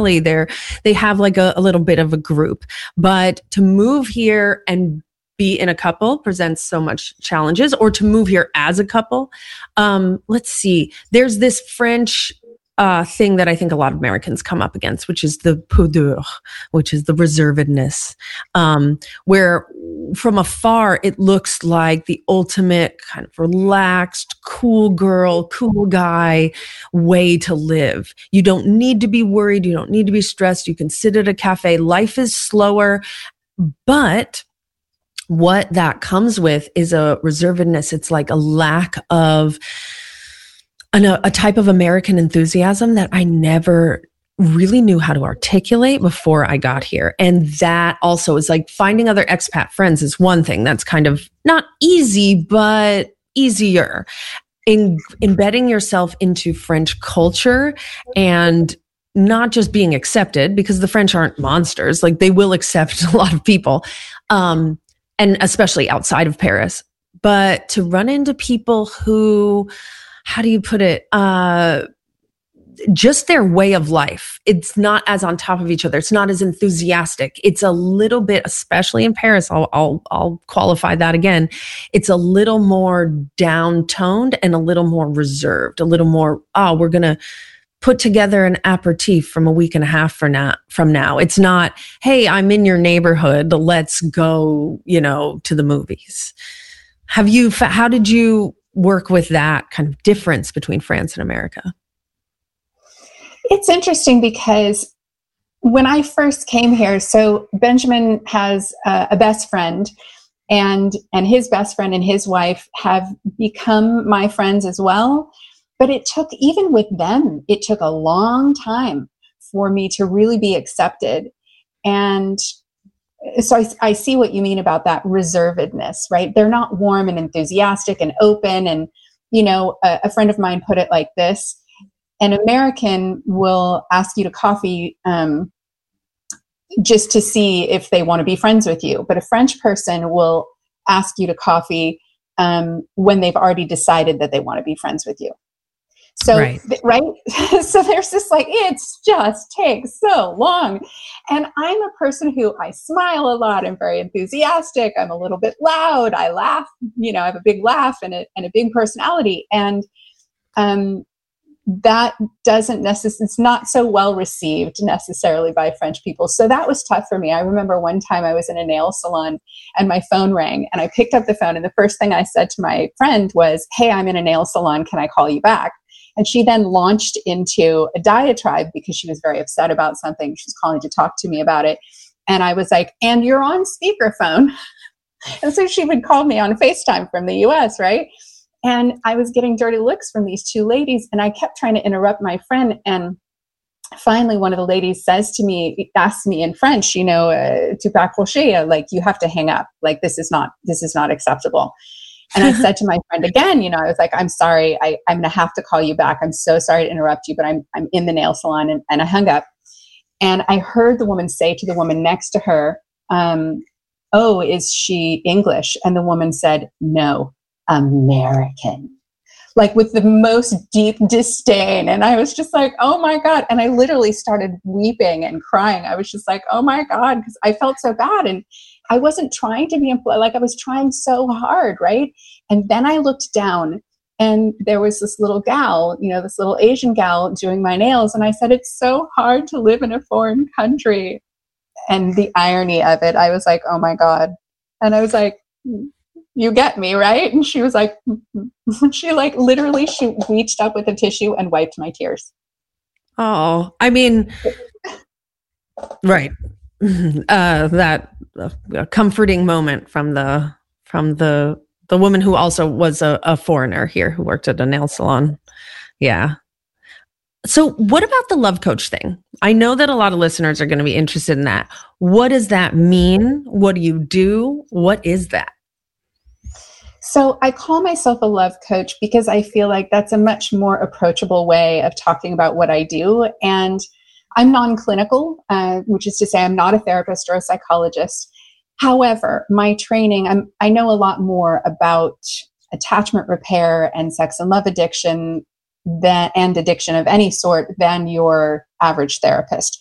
family. They have like a little bit of a group, but to move here and be in a couple presents so much challenges, or to move here as a couple. Let's see. There's this French thing that I think a lot of Americans come up against, which is the pudeur, which is the reservedness, where from afar it looks like the ultimate kind of relaxed, cool girl, cool guy way to live. You don't need to be worried. You don't need to be stressed. You can sit at a cafe. Life is slower, but what that comes with is a reservedness. It's like a lack of a type of American enthusiasm that I never really knew how to articulate before I got here. And that also is like finding other expat friends is one thing that's kind of not easy, but easier. Embedding yourself into French culture and not just being accepted, because the French aren't monsters. Like, they will accept a lot of people, and especially outside of Paris. But to run into people who, how do you put it? Just their way of life. It's not as on top of each other. It's not as enthusiastic. It's a little bit, especially in Paris, I'll qualify that again. It's a little more down-toned and a little more reserved, a little more, we're going to put together an aperitif from a week and a half from now. It's not, hey, I'm in your neighborhood. Let's go, to the movies. How did you work with that kind of difference between France and America? It's interesting because when I first came here, so Benjamin has a best friend, and his best friend and his wife have become my friends as well. But even with them, it took a long time for me to really be accepted. And so I see what you mean about that reservedness, right? They're not warm and enthusiastic and open. And, a friend of mine put it like this: an American will ask you to coffee just to see if they want to be friends with you. But a French person will ask you to coffee when they've already decided that they want to be friends with you. So, right? So there's this it just takes so long. And I'm a person who, I smile a lot. I'm very enthusiastic. I'm a little bit loud. I laugh, I have a big laugh and a big personality. And that doesn't necessarily, it's not so well received necessarily by French people. So that was tough for me. I remember one time I was in a nail salon and my phone rang, and I picked up the phone, and the first thing I said to my friend was, "Hey, I'm in a nail salon. Can I call you back?" And she then launched into a diatribe because she was very upset about something. She was calling to talk to me about it. And I was like, "And you're on speakerphone." And so she would call me on FaceTime from the US, right? And I was getting dirty looks from these two ladies, and I kept trying to interrupt my friend. And finally, one of the ladies asks me in French, "Tu peux accrocher," like, you have to hang up. Like, this is not acceptable. And I said to my friend again, I was like, "I'm sorry, I'm going to have to call you back. I'm so sorry to interrupt you, but I'm in the nail salon." And I hung up. And I heard the woman say to the woman next to her, "Oh, is she English?" And the woman said, "No, American." Like, with the most deep disdain. And I was just like, oh my God. And I literally started weeping and crying. I was just like, oh my God, because I felt so bad. And I wasn't trying to be I was trying so hard, right? And then I looked down, and there was this little gal, this little Asian gal doing my nails. And I said, "It's so hard to live in a foreign country." And the irony of it, I was like, oh my God. And I was like, "You get me, right?" And she was like, she literally, she reached up with a tissue and wiped my tears. Oh, I mean, right. That comforting moment from the woman who also was a foreigner here who worked at a nail salon. Yeah. So what about the love coach thing? I know that a lot of listeners are going to be interested in that. What does that mean? What do you do? What is that? So I call myself a love coach because I feel like that's a much more approachable way of talking about what I do. And I'm non-clinical, which is to say I'm not a therapist or a psychologist. However, my training, I know a lot more about attachment repair and sex and love addiction and addiction of any sort than your average therapist.